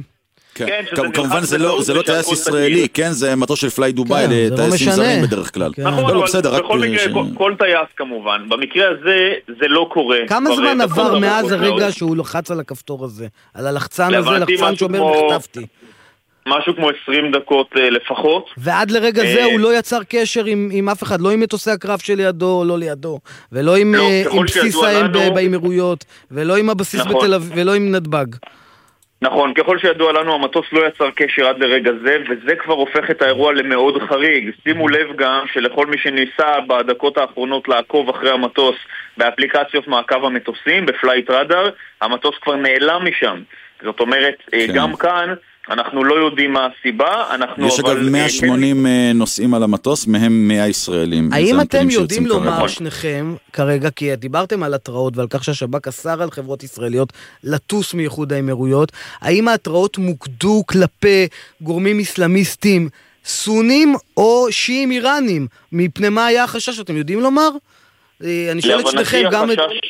S2: כמובן זה לא טייס ישראלי, כן, זה מטוס של פליי דובאי, טייסים זרים בדרך כלל.
S5: נכון, אבל בכל מקרה, כל טייס כמובן. במקרה הזה זה לא קורה.
S1: כמה זמן עבר מאז הרגע שהוא לחץ על הכפתור הזה? על הלחצן הזה, לחצן שאומר נחטפתי.
S5: משהו כמו 20 דקות לפחות.
S1: ועד לרגע זה הוא לא יצר קשר עם אף אחד, לא עם מטוסי הקרב שלידו או לא לידו, ולא עם בסיס האם באמירויות, ולא עם הבסיס בתל אביב, ולא עם נתב"ג.
S5: נכון, ככל שידוע לנו המטוס לא יצר קשר עד לרגע זה, וזה כבר הופך את האירוע למאוד חריג. שימו לב גם שלכל מי שניסה בדקות האחרונות לעקוב אחרי המטוס באפליקציות מעקב המטוסים, בפלייט רדאר, המטוס כבר נעלם משם. זאת אומרת, גם כאן אנחנו לא יודעים מה הסיבה.
S2: יש אגב 180 נוסעים על המטוס, מהם 100 ישראלים.
S1: האם אתם יודעים לומר שניכם כרגע, כי דיברתם על התראות ועל כך שהשב"כ אסר על חברות ישראליות לטוס מאיחוד האמירויות, האם ההתראות מוקדו כלפי גורמים אסלאמיסטים סונים או שיעים איראנים? מפני מה היה החשש? אתם יודעים לומר? אני שואל את שניכם גם...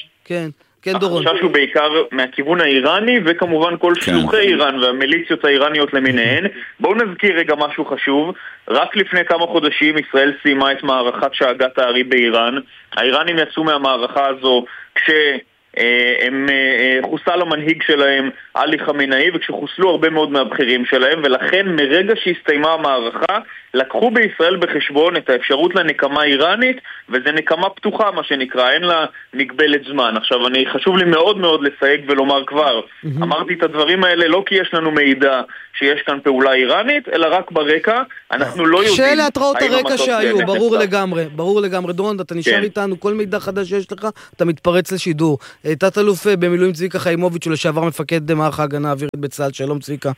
S1: כן, דורון.
S5: החשש הוא בעיקר מהכיוון האיראני, וכמובן כל שלוחי איראן והמיליציות האיראניות למיניהן. בואו נזכיר רגע משהו חשוב. רק לפני כמה חודשים ישראל סיימה את מערכת שאגת הארי באיראן. האיראנים יצאו מהמערכה הזו כשהם חוסל המנהיג שלהם עלי חמינאי, וכשחוסלו הרבה מאוד מהבכירים שלהם, ולכן מרגע שהסתיימה המערכה לקחו בישראל בחשבון את האפשרות לנקמה איראנית, וזה נקמה פתוחה מה שנקרא, אין לה מגבלת זמן. עכשיו חשוב לי מאוד מאוד לסייג ולומר כבר, אמרתי את הדברים האלה לא כי יש לנו מידע שיש כאן פעולה איראנית, אלא רק ברקע, אנחנו לא יודעים.
S1: שאלה התראות הרקע שהיו, ברור לגמרי. דורון, אתה נשאר איתנו, כל מידע חדש שיש לך, אתה מתפרץ לשידור. תת-אלוף במילואים צביקה חיימוביץ' ולשעבר מפקד מערך ההגנה האווירית בצה"ל. שלום צביקה.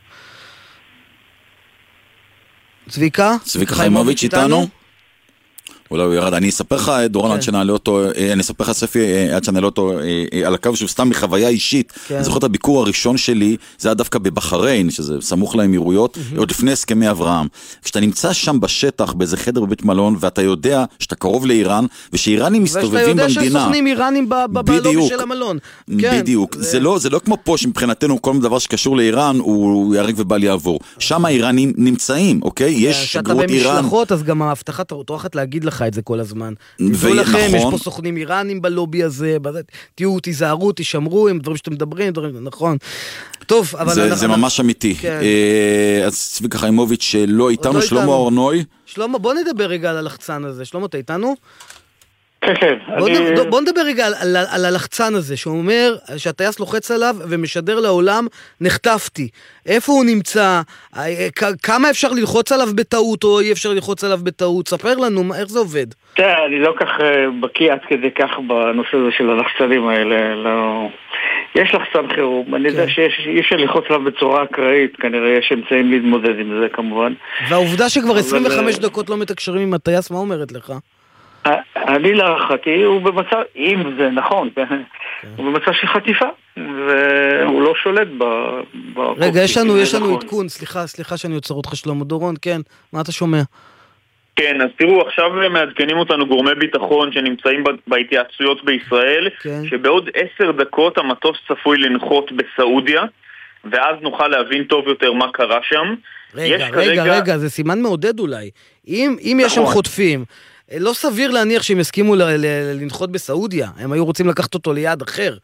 S1: צביקה
S2: חיימוביץ' איתנו? אולי הוא ירד. אני אספר לך, דורון, עד שנעלה אותו, אני אספר לך ספי, עד שנעלה אותו על הקו, שהוא סתם מחוויה אישית. אני זוכר את הביקור הראשון שלי, זה היה דווקא בבחריין, שזה סמוך לאמירויות, עוד לפני הסכמי אברהם. כשאתה נמצא שם בשטח, באיזה חדר בבית מלון, ואתה יודע שאתה קרוב לאיראן, ושאיראנים מסתובבים במדינה.
S1: ואתה יודע שסוכנים איראנים בלובי של המלון.
S2: בדיוק. זה לא כמו פה, שמבחינתנו כל דבר שקשור לאיראן, הוא ירק ובל יעבור. שם האיראנים נמצאים, אוקיי? יש שגרירות איראן.
S1: במשלחות, אז גם ההבטחה טורחת להגיד לך את זה כל הזמן. תדעו לכם, יש פה סוכנים איראנים בלובי הזה, תהיו, תיזהרו, תשמרו, הם דברים שאתם מדברים, נכון. טוב, אבל...
S2: זה ממש אמיתי. אז צביקה חיימוביץ' לא איתנו, שלמה אורנוי.
S1: שלמה, בוא נדבר רגע על הלחצן הזה. שלמה, אתה איתנו?
S4: כן.
S1: בוא נדבר רגע על הלחצן הזה, שהוא אומר שהטייס לוחץ עליו ומשדר לעולם, נחטפתי. איפה הוא נמצא? כמה אפשר ללחוץ עליו בטעות, או אי אפשר ללחוץ עליו בטעות? ספר לנו, איך זה עובד?
S4: אני לא כך בקיא עד כדי כך בנושא הזה של הלחצנים האלה. יש לחצן חירום, אני יודע שאי אפשר ללחוץ עליו בצורה אקראית, כנראה יש אמצעים להתמודד עם זה כמובן.
S1: והעובדה שכבר 25 דקות לא מתקשרים עם הטייס, מה אומרת לך?
S4: אני להערכתי, הוא במצב, אם זה נכון, הוא במצב של חטיפה, והוא לא שולט
S1: רגע, יש לנו עדכון, סליחה שאני יוצר אותך שלמה דורון, כן, מה אתה שומע?
S5: כן, אז תראו, עכשיו מעדכנים אותנו גורמי ביטחון שנמצאים בהתייעצויות בישראל, שבעוד 10 דקות המטוס צפוי לנחות בסעודיה, ואז נוכל להבין טוב יותר מה קרה שם.
S1: רגע, זה סימן מעודד אולי. אם יש שם חוטפים, לא סביר להניח שהם הסכימו לנחות בסעודיה, הם היו רוצים לקחת אותו ליד אחר.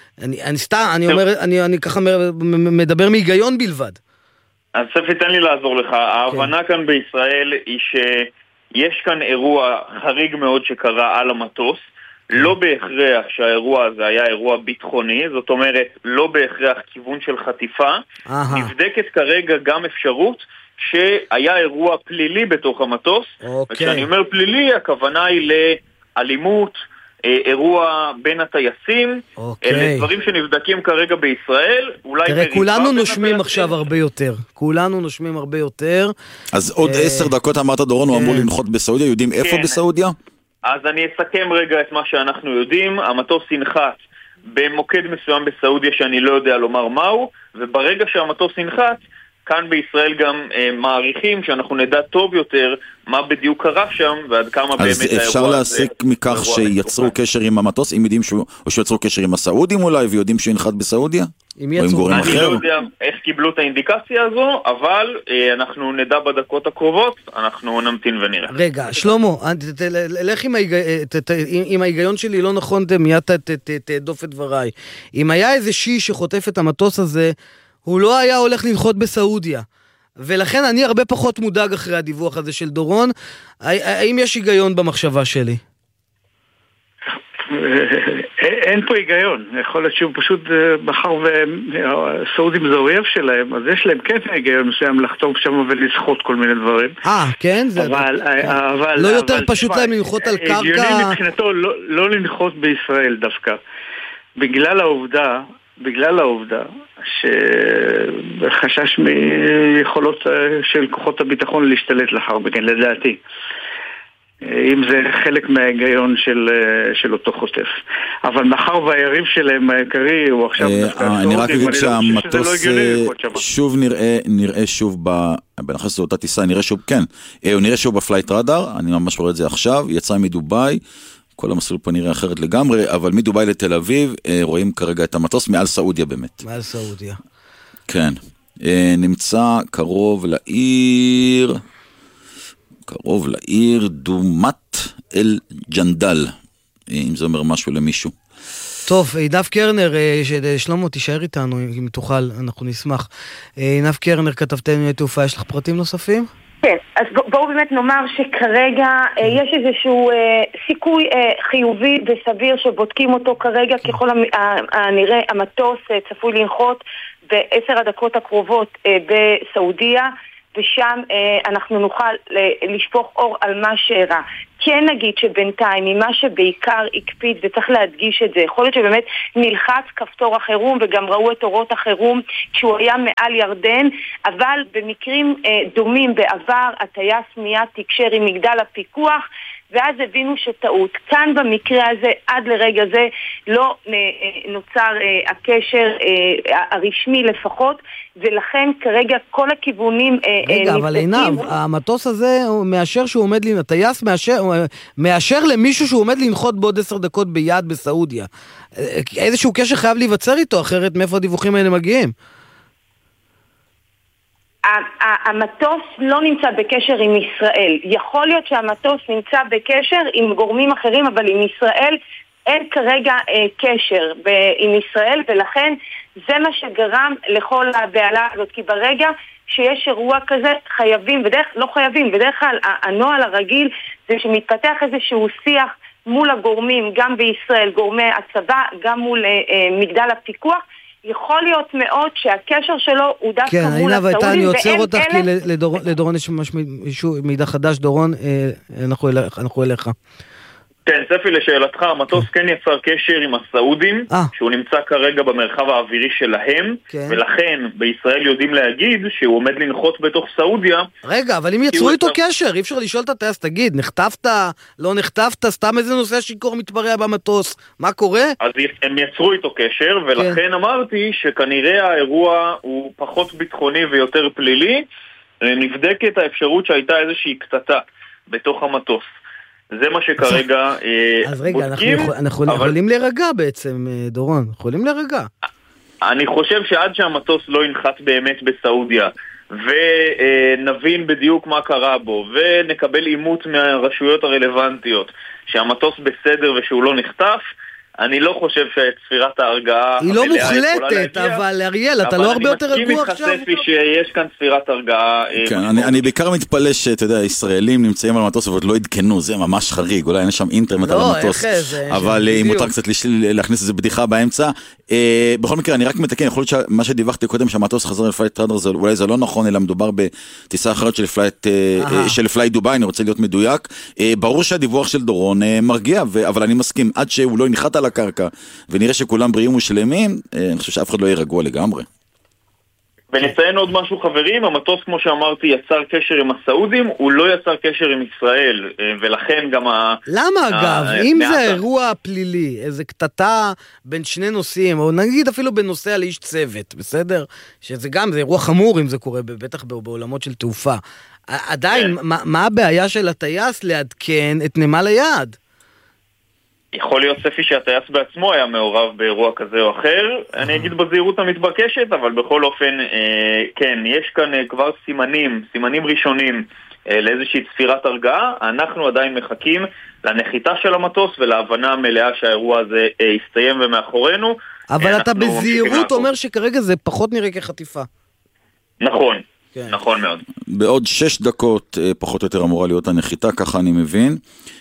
S1: אני ככה מדבר מהיגיון בלבד.
S5: אז ספי, תן לי לעזור לך. ההבנה כאן בישראל היא שיש כאן אירוע חריג מאוד שקרה על המטוס, לא בהכרח שהאירוע הזה היה אירוע ביטחוני, זאת אומרת לא בהכרח כיוון של חטיפה. נבדקת כרגע גם אפשרות שהיה אירוע פלילי בתוך המטוס, וכשאני אומר פלילי הכוונה היא לאלימות, אירוע בין הטייסים, אלה דברים שנבדקים כרגע בישראל.
S1: תראה, כולנו נושמים עכשיו הרבה יותר.
S2: אז עוד 10 דקות אמרת דורון, הוא אמור לנחות בסעודיה, יודעים איפה בסעודיה?
S5: אז אני אסכם רגע את מה שאנחנו יודעים. המטוס ינחת במוקד מסוים בסעודיה שאני לא יודע לומר מהו, וברגע שהמטוס ינחת, כאן בישראל גם מעריכים שאנחנו נדע טוב יותר מה בדיוק קרה שם ועד כמה באמת האירוע הזה.
S2: אז אפשר להסיק מכך שיצרו קשר עם המטוס, אם יודעים או שיצרו קשר עם הסעודים אולי, ויודעים שהוא ינחת בסעודיה?
S5: אני לא יודע איך קיבלו את האינדיקציה הזו, אבל אנחנו נדע בדקות הקרובות, אנחנו נמתין ונראה.
S1: רגע, שלמה, לך עם ההיגיון שלי לא נכון, מיד תעדוף את דבריי. אם היה איזה שיש שחוטף את המטוס הזה, הוא לא היה הולך לנחות בסעודיה. ולכן אני הרבה פחות מודאג אחרי הדיווח הזה של דורון. האם יש היגיון במחשבה שלי?
S4: אין פה היגיון. יכול להיות שהוא פשוט, בחר והסעודים זה אויב שלהם, אז יש להם כן היגיון מסוים לחתום שם ולסחוט כל מיני דברים.
S1: כן? אבל לא יותר פשוט להם לנחות על קרקע?
S4: הגיוני מבחינתו לא לנחות בישראל דווקא. בגלל העובדה שחשש מיכולות של כוחות הביטחון להשתלט לאחר מכן, לדעתי. אם זה חלק מההיגיון של אותו חוטף. אבל מאחר והיריב שלהם העיקרי הוא עכשיו...
S2: אני רק אגיד שהמטוס שוב נראה שוב בנחס לאותה טיסה, נראה שוב, כן, הוא נראה שוב בפלייט רדאר, אני ממש רואה את זה עכשיו, יצא מדוביי, כל המסלול פה נראה אחרת לגמרי, אבל מדוביי לתל אביב רואים כרגע את המטוס מעל סעודיה באמת.
S1: מעל סעודיה.
S2: כן. נמצא קרוב לעיר דומת אל ג'נדל, אם זה אומר משהו למישהו.
S1: טוב, עינב קרנר, שלמה, תישאר איתנו אם תוכל, אנחנו נשמח. עינב קרנר, כתבתנו תעופה, יש לך פרטים נוספים?
S6: כן, אז בואו באמת נאמר שכרגע יש איזשהו סיכוי חיובי וסביר שבודקים אותו כרגע, ככל הנראה המטוס צפוי לנחות ב10 הדקות הקרובות בסעודיה, ושם אנחנו נוכל לשפוך אור על מה שאירע. כן נגיד שבינתיים, ממה שבעיקר הקפיד, וצריך להדגיש את זה, יכול להיות שבאמת נלחץ כפתור החירום, וגם ראו את אורות החירום כשהוא היה מעל ירדן, אבל במקרים דומים בעבר, הטייס מיד תקשר עם מגדל הפיקוח, ואז הבינו שטעות. כאן במקרה הזה, עד לרגע זה, לא נוצר הקשר הרשמי לפחות, ולכן כרגע כל הכיוונים
S1: רגע, אבל עינב, המטוס הזה מאשר שהוא עומד, הטייס מאשר למישהו שהוא עומד לנחות בעוד 10 דקות ביעד בסעודיה. איזשהו קשר חייב להיווצר איתו, אחרת מאיפה הדיווחים האלה מגיעים?
S6: המטוס לא נמצא בקשר עם ישראל. יכול להיות שהמטוס נמצא בקשר עם גורמים אחרים, אבל עם ישראל אין כרגע קשר עם ישראל, ולכן זה מה שגרם לכל הבעלה הזאת, כי ברגע שיש אירוע כזה חייבים, לא חייבים, בדרך כלל הנוהל הרגיל זה שמתפתח איזשהו שיח מול הגורמים, גם בישראל, גורמי הצבא, גם מול מגדל הפיקוח, יכול להיות מאוד שהקשר שלו הוא דווקא מול הסעודים.
S1: כן, אני עוצר אותך, כי לדורון יש משהו מידע חדש. דורון, אנחנו אליך.
S5: כן, ספי, לשאלתך, המטוס כן יצר קשר עם הסעודים, שהוא נמצא כרגע במרחב האווירי שלהם, ולכן בישראל יודעים להגיד שהוא עומד לנחות בתוך סעודיה.
S1: רגע, אבל אם יצרו איתו קשר, אי אפשר לשאול את הטייס, תגיד, נחטפת, לא נחטפת, סתם איזה נושא שיקור מתפרע במטוס, מה קורה?
S5: אז הם יצרו איתו קשר, ולכן אמרתי שכנראה האירוע הוא פחות ביטחוני ויותר פלילי, נבדקת האפשרות שהייתה איזושהי קטטה בתוך המטוס. זה מה שכרגע בודקים.
S1: אז רגע, אנחנו יכולים להירגע בעצם, דורון, יכולים להירגע.
S5: אני חושב שעד שהמטוס לא ינחת באמת בסעודיה, ונבין בדיוק מה קרה בו, ונקבל אימות מהרשויות הרלוונטיות, שהמטוס בסדר ושהוא לא נחטף, אני לא חושב שספירת ההרגעה
S1: היא לא מוחלטת, אבל אריאל, אתה לא הרבה יותר רגוע עכשיו?
S5: אבל אני מסכים איתך שיש כאן ספירת הרגעה.
S2: כן, אני בעיקר מתפלא שאתה יודע, ישראלים נמצאים על המטוס ועוד לא עדכנו, זה ממש חריג, אולי אין שם אינטרנט על המטוס, אבל אם מותר קצת להכניס איזה בדיחה באמצע. בכל מקרה, אני רק מתקן, יכול להיות שמה שדיווחתי קודם שהמטוס חזר לפלייט טראדר, אולי זה לא נכון, אלא מדובר בטיסה אחרת של פלייט דובאי, אני רוצה להיות מדויק. ברור שהדיווח של דורון מרגיע, אבל אני מסכים, עד שהוא לא ינחת על הקרקע, ונראה שכולם בריאים ושלמים, אני חושב שאף אחד לא יהיה רגוע לגמרי.
S5: ונציין עוד משהו, חברים, המטוס, כמו שאמרתי, יצר קשר עם הסעודים, הוא לא יצר קשר עם ישראל, ולכן גם
S1: למה אגב? אם זה אירוע פלילי, איזה קטטה בין שני נוסעים, או נגיד אפילו בנושא על איש צוות, בסדר? שזה גם, זה אירוע חמור אם זה קורה, בטח בעולמות של תעופה. עדיין, מה הבעיה של הטייס לעדכן את נמל היעד?
S5: יכול להיות ספי שהטייס בעצמו היה מעורב באירוע כזה או אחר, אני אגיד בזהירות המתבקשת, אבל בכל אופן, כן, יש כאן כבר סימנים ראשונים לאיזושהי ספירת הרגעה, אנחנו עדיין מחכים לנחיתה של המטוס ולהבנה המלאה שהאירוע הזה יסתיים ומאחורינו.
S1: אבל אתה בזהירות אומר שכרגע זה פחות נראה כחטיפה.
S5: נכון. כן. נכון מאוד.
S2: בעוד 6 דקות פחות או יותר אמורה להיות הנחיתה, ככה אני מבין.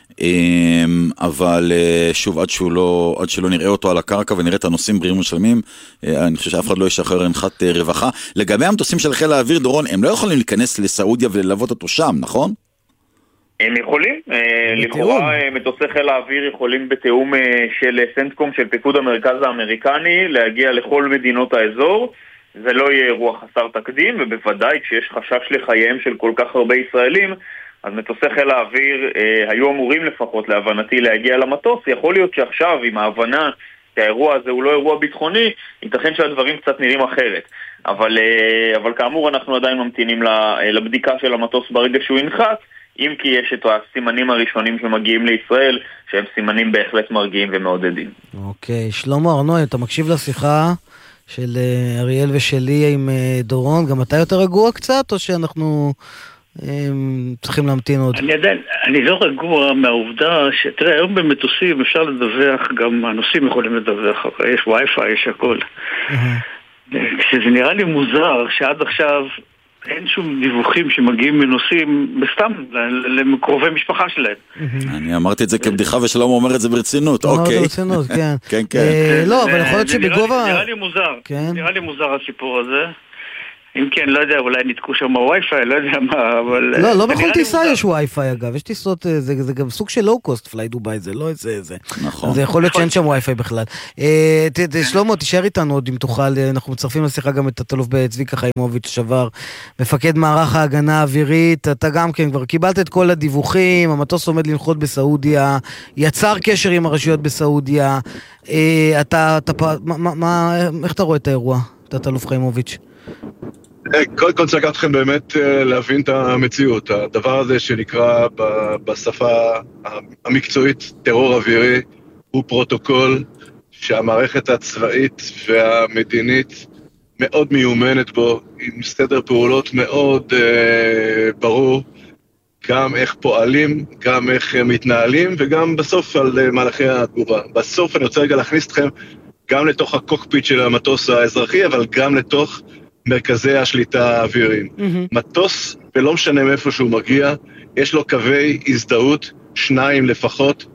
S2: אבל שוב, עד שלא נראה אותו על הקרקע ונראה את הנושאים בריאים ושלמים, אני חושב שאף אחד לא ישחרר הנחת רווחה. לגבי המטוסים של חיל האוויר, דורון, הם לא יכולים להיכנס לסעודיה וללוות אותו שם, נכון?
S5: הם יכולים, לכאורה מטוסי חיל האוויר יכולים בתיאום של סנטקום של פיקוד המרכז האמריקני להגיע לכל מדינות האזור. זה לא יהיה אירוע חסר תקדים, ובוודאי כשיש חשש לחייהם של כל כך הרבה ישראלים, אז מטוסי חיל האוויר היו אמורים לפחות להבנתי להגיע למטוס. יכול להיות שעכשיו עם ההבנה שהאירוע הזה הוא לא אירוע ביטחוני, ייתכן שהדברים קצת נראים אחרת. אבל כאמור אנחנו עדיין ממתינים לבדיקה של המטוס ברגע שהוא ינחת, אם כי יש את הסימנים הראשונים שמגיעים לישראל, שהם סימנים בהחלט מרגיעים ומעודדים.
S1: אוקיי, שלמה ארנוי, אתה מקשיב לשיחה של אריאל ושלי עם דורון, גם אתה יותר רגוע קצת, או שאנחנו צריכים להמתין עוד?
S4: אני לא רגוע מהעובדה שתראה, היום במטוסים אפשר לדווח, גם הנוסעים יכולים לדווח, יש וי-פיי, יש הכל. כשזה נראה לי מוזר שעד עכשיו אין שום דיווחים שמגיעים מנוסעים בסתם למקרובי משפחה שלהם.
S2: אני אמרתי את זה כבדיחה ושלום אומר את זה ברצינות, אוקיי.
S1: ברצינות, כן.
S2: כן, כן.
S1: לא, אבל יכול להיות שבגובה...
S4: נראה לי מוזר הסיפור הזה. אם כן, לא יודע, אולי נתקו שם וי-פיי, לא יודע מה, אבל...
S1: לא בכל טיסה יש וי-פיי אגב, יש טיסות, זה גם סוג של לואו-קוסט, פליי דובאי, זה לא איזה... נכון. זה יכול להיות שאין שם וי-פיי בכלל. שלמה, תישאר איתנו עוד אם תוכל, אנחנו מצרפים לשיחה גם את התלוף בצביקה חיימוביץ' שבר, מפקד מערך ההגנה האווירית, אתה גם כן כבר קיבלת את כל הדיווחים, המטוס עומד לנחות בסעודיה, יצר קשר עם הרשויות בסעודיה, איך אתה רואה את האירוע, את התלוף חיימוביץ'?
S14: קודם כל צריך אתכם באמת להבין את המציאות. הדבר הזה שנקרא בשפה המקצועית טרור אווירי הוא פרוטוקול שהמערכת הצבאית והמדינית מאוד מיומנת בו, עם סדר פעולות מאוד ברור, גם איך פועלים, גם איך מתנהלים וגם בסוף על מהלכי התגובה. בסוף אני רוצה רגע להכניס אתכם גם לתוך הקוקפיט של המטוס האזרחי, אבל גם לתוך מרכזי השליטה האוויריים. מטוס, ולא משנה מאיפה שהוא מגיע, יש לו קווי הזדהות, 2 לפחות,